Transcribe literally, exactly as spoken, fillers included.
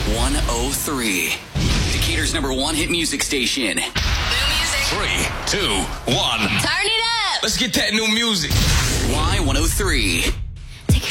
one oh three. Decatur's number one hit music station. New music. Three, two, one. Turn it up. Let's get that new music. Y one oh three.